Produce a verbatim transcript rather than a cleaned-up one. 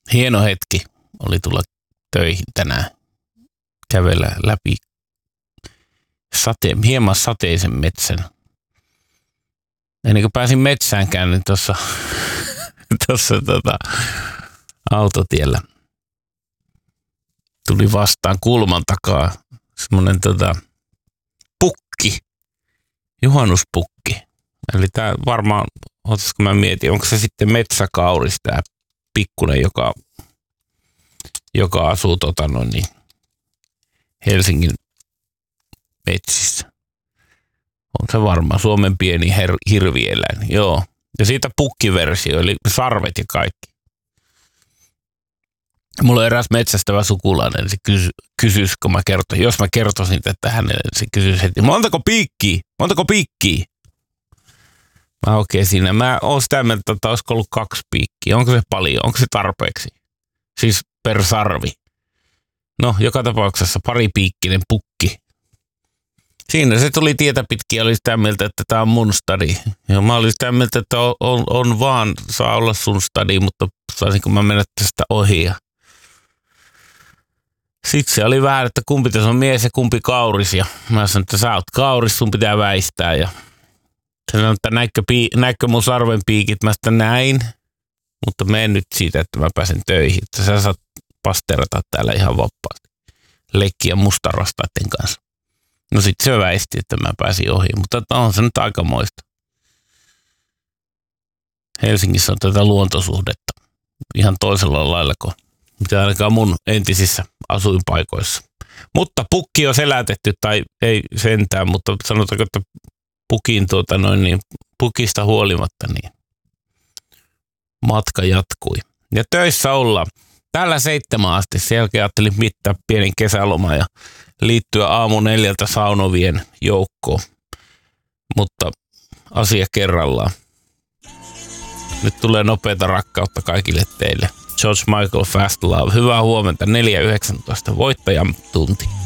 hieno hetki oli tulla töihin tänään. Kävellä läpi sate, hieman sateisen metsän. Ennen kuin pääsin metsäänkään, niin tuossa tossa, tota, autotiellä tuli vastaan kulman takaa semmoinen tota, pukki, juhannuspukki. Eli tämä varmaan, otaisiko mä mietin, onko se sitten metsäkauris, tämä pikkunen, joka, joka asuu tota, noin, niin Helsingin metsissä. On se varmaan Suomen pieni her- hirvieläin, joo. Ja siitä pukkiversio, eli sarvet ja kaikki. Mulla on eräs metsästävä sukulainen, se kysy, kysyisi, kun mä kertoisin, jos mä kertoisin tätä hänelle, se kysyisi heti, montako piikkiä, montako piikkiä? Mä oikein siinä, mä oon sitä mieltä, että olisiko ollut kaksi piikkiä, onko se paljon, onko se tarpeeksi? Siis per sarvi. No, joka tapauksessa pari piikkinen pukki. Siinä se tuli tietä pitkin ja oli sitä mieltä, että tää on mun stadi. Ja mä olin sitä mieltä, että on, on, on vaan, saa olla sun stadi, mutta saisinko mä mennä tästä ohi. Ja sitten se oli vähän, että kumpi tässä on mies ja kumpi kauris. Ja mä sanoin, että sä oot kauris, sun pitää väistää. Ja se sanoi, että näitkö, pii, näitkö mun sarven piikit? Mä sitä näin, mutta menen nyt siitä, että mä pääsen töihin. Että sä saat pasterata täällä ihan vapaasti. Leikkiä mustarvastaiden kanssa. No sit se väisti, että mä pääsin ohi, mutta on se nyt aikamoista. Helsingissä on tätä luontosuhdetta ihan toisella lailla kuin mitä ainakaan mun entisissä asuinpaikoissa. Mutta pukki on selätetty, tai ei sentään, mutta sanotaanko, että pukin tuota noin niin, pukista huolimatta niin matka jatkui. Ja töissä ollaan. Täällä seitsemän asti. Sen jälkeen ajattelin mittaa pienen kesäloma ja liittyä aamu neljältä saunovien joukkoon. Mutta asia kerrallaan. Nyt tulee nopeata rakkautta kaikille teille. George Michael, Fast Love. Hyvää huomenta. neljä yhdeksäntoista voittajan tunti.